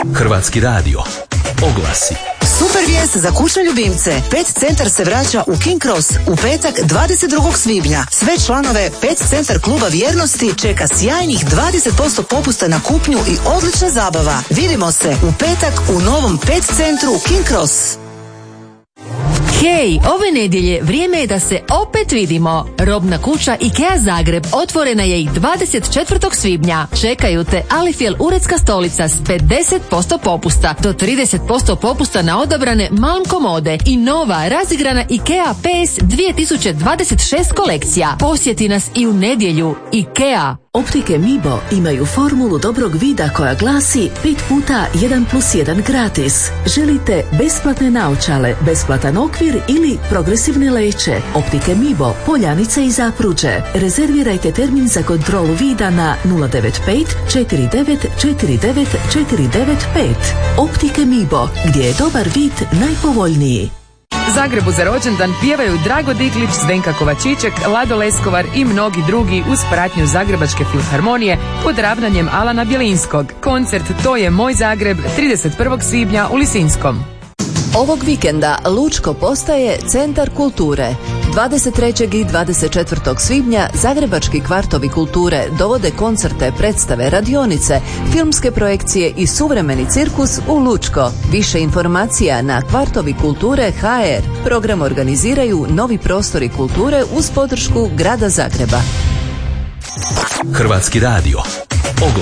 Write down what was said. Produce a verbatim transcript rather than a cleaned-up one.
Hrvatski radio. Oglasi. Super vijest za kućne ljubimce. Pet centar se vraća u King Cross u petak dvadeset drugog svibnja. Sve članove Pet centar kluba vjernosti čeka sjajnih dvadeset posto popusta na kupnju i odlična zabava. Vidimo se u petak u novom Pet centru King Cross. Hej, ove nedjelje vrijeme je da se opet vidimo. Robna kuća IKEA Zagreb otvorena je i dvadeset četvrtog svibnja. Čekaju te Alifjel uredska stolica s pedeset posto popusta, do trideset posto popusta na odabrane Malm komode i nova razigrana IKEA P S dvije tisuće dvadeset šest kolekcija. Posjeti nas i u nedjelju. IKEA. Optike Mibo imaju formulu dobrog vida koja glasi pet puta jedan plus jedan gratis. Želite besplatne naočale, besplatan okvir ili progresivne leće? Optike Mibo, Poljanica i Zapruđe. Rezervirajte termin za kontrolu vida na nula devet pet četiri devet četiri devet četiri devet pet. Optike Mibo, gdje je dobar vid najpovoljniji. Zagrebu za rođendan pjevaju Drago Diklić, Zdenka Kovačiček, Lado Leskovar i mnogi drugi uz pratnju Zagrebačke filharmonije pod ravnanjem Alana Bjelinskog. Koncert To je moj Zagreb trideset prvog svibnja u Lisinskom. Ovog vikenda Lučko postaje centar kulture. dvadeset trećeg i dvadeset četvrtog svibnja Zagrebački kvartovi kulture dovode koncerte, predstave, radionice, filmske projekcije i suvremeni cirkus u Lučko. Više informacija na kvartovi kulture точка ха ер. Program organiziraju Novi prostori kulture uz podršku Grada Zagreba. Hrvatski radio.